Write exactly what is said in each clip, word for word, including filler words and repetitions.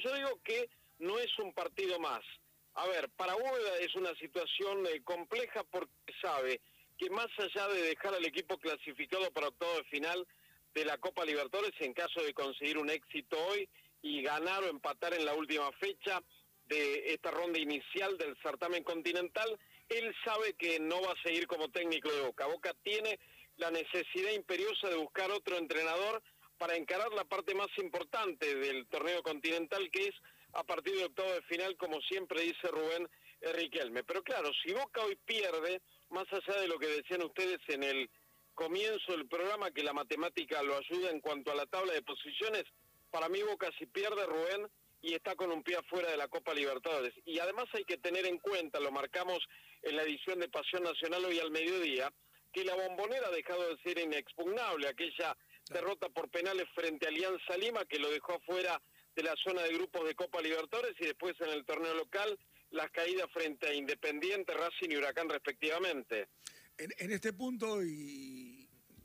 yo digo que no es un partido más. A ver, para Bóveda es una situación eh, compleja porque sabe que más allá de dejar al equipo clasificado para octavo de final de la Copa Libertadores, en caso de conseguir un éxito hoy y ganar o empatar en la última fecha de esta ronda inicial del certamen continental, él sabe que no va a seguir como técnico de Boca. Boca tiene la necesidad imperiosa de buscar otro entrenador para encarar la parte más importante del torneo continental, que es a partir de octavo de final, como siempre dice Rubén Riquelme. Pero claro, si Boca hoy pierde, más allá de lo que decían ustedes en el comienzo del programa, que la matemática lo ayuda en cuanto a la tabla de posiciones, para mí Boca si pierde, Rubén, y está con un pie afuera de la Copa Libertadores. Y además hay que tener en cuenta, lo marcamos en la edición de Pasión Nacional hoy al mediodía, que la Bombonera ha dejado de ser inexpugnable, aquella derrota por penales frente a Alianza Lima, que lo dejó afuera de la zona de grupos de Copa Libertadores, y después en el torneo local las caídas frente a Independiente, Racing y Huracán respectivamente. En, en este punto, y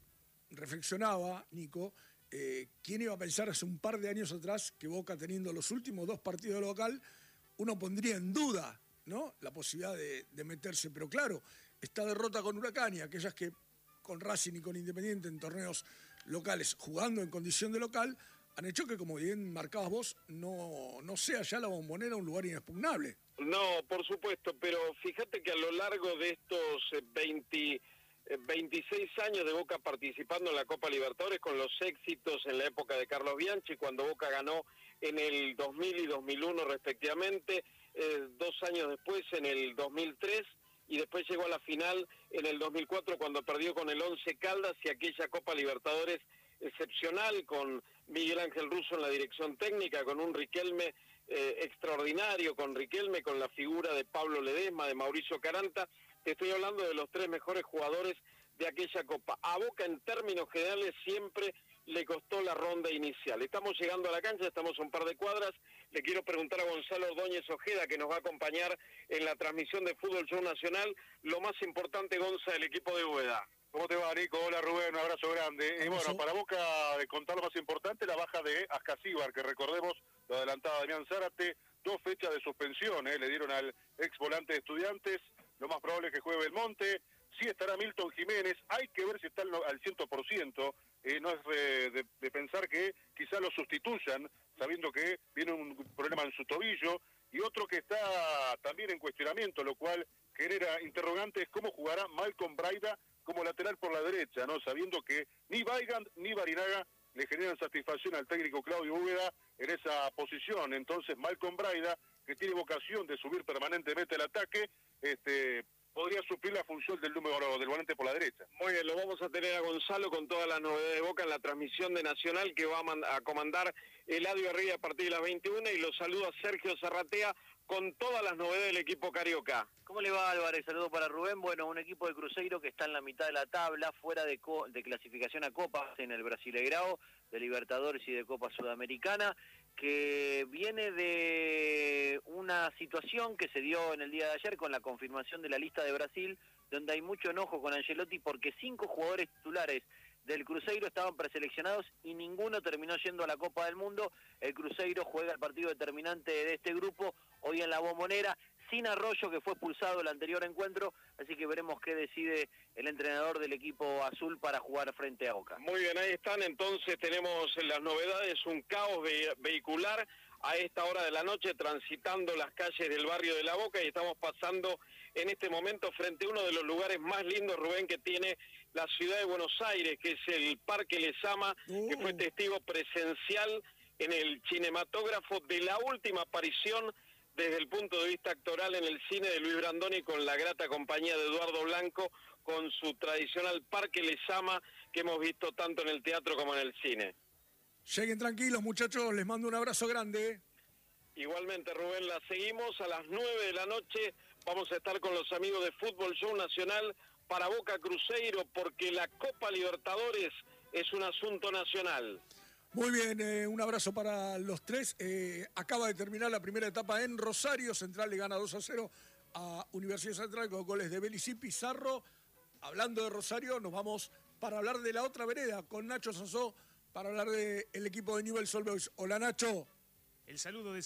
reflexionaba, Nico, eh, ¿quién iba a pensar hace un par de años atrás que Boca, teniendo los últimos dos partidos local, uno pondría en duda, ¿no?, la posibilidad de, de meterse? Pero claro, esta derrota con Huracán y aquellas que con Racing y con Independiente en torneos locales, jugando en condición de local, han hecho que, como bien marcabas vos, no, no sea ya la Bombonera un lugar inexpugnable. No, por supuesto, pero fíjate que a lo largo de estos veinte, veintiséis años de Boca participando en la Copa Libertadores, con los éxitos en la época de Carlos Bianchi, cuando Boca ganó en el dos mil y dos mil uno respectivamente, eh, dos años después en el dos mil tres, y después llegó a la final en el dos mil cuatro cuando perdió con el Once Caldas, y aquella Copa Libertadores excepcional con Miguel Ángel Russo en la dirección técnica, con un Riquelme eh, extraordinario, con Riquelme, con la figura de Pablo Ledesma, de Mauricio Caranta. Te estoy hablando de los tres mejores jugadores de aquella Copa. A Boca en términos generales siempre le costó la ronda inicial. Estamos llegando a la cancha, estamos a un par de cuadras. Le quiero preguntar a Gonzalo Ordóñez Ojeda, que nos va a acompañar en la transmisión de Fútbol Show Nacional, lo más importante, Gonza, del equipo de Bóveda. ¿Cómo te va, Nico? Hola, Rubén, un abrazo grande. Y bueno, para Boca, de contar lo más importante, la baja de Ascasíbar, que recordemos, lo adelantaba Damián Zárate, dos fechas de suspensión, ¿eh? Le dieron al ex volante de Estudiantes, lo más probable es que juegue Belmonte, sí estará Milton Jiménez, hay que ver si está al cien por ciento, eh, no es de, de, de pensar que quizá lo sustituyan, sabiendo que viene un problema en su tobillo, y otro que está también en cuestionamiento, lo cual genera interrogantes, cómo jugará Malcolm Braida como lateral por la derecha, ¿no? Sabiendo que ni Weigand ni Barinaga le generan satisfacción al técnico Claudio Úbeda en esa posición. Entonces Malcolm Braida, que tiene vocación de subir permanentemente el ataque, este podría suplir la función del número del volante por la derecha. Muy bien, lo vamos a tener a Gonzalo con todas las novedades de Boca en la transmisión de Nacional, que va a, a comandar Eladio Arriba a partir de las veintiuna, y los saludo a Sergio Zarratea con todas las novedades del equipo carioca. ¿Cómo le va, Álvarez? Saludo para Rubén. Bueno, un equipo de Cruzeiro que está en la mitad de la tabla, fuera de, co de clasificación a Copas en el Brasileirao, de Libertadores y de Copa Sudamericana, que viene de una situación que se dio en el día de ayer con la confirmación de la lista de Brasil, donde hay mucho enojo con Ancelotti porque cinco jugadores titulares del Cruzeiro estaban preseleccionados y ninguno terminó yendo a la Copa del Mundo. El Cruzeiro juega el partido determinante de este grupo hoy en la Bombonera, sin Arroyo, que fue expulsado el anterior encuentro, así que veremos qué decide el entrenador del equipo azul para jugar frente a Boca. Muy bien, ahí están, entonces tenemos las novedades, un caos ve vehicular a esta hora de la noche transitando las calles del barrio de La Boca, y estamos pasando en este momento frente a uno de los lugares más lindos, Rubén, que tiene la ciudad de Buenos Aires, que es el Parque Lezama, uh. que fue testigo presencial en el cinematógrafo de la última aparición desde el punto de vista actoral en el cine de Luis Brandoni, con la grata compañía de Eduardo Blanco, con su tradicional Parque Lezama que hemos visto tanto en el teatro como en el cine. Lleguen tranquilos, muchachos, les mando un abrazo grande. Igualmente, Rubén, la seguimos a las nueve de la noche. Vamos a estar con los amigos de Fútbol Show Nacional para Boca Cruzeiro, porque la Copa Libertadores es un asunto nacional. Muy bien, eh, un abrazo para los tres. Eh, acaba de terminar la primera etapa en Rosario. Central le gana dos a cero a Universidad Central con goles de Belis y Pizarro. Hablando de Rosario, nos vamos para hablar de la otra vereda con Nacho Sazó, para hablar del equipo de Newell's Old Boys. Hola, Nacho. El saludo de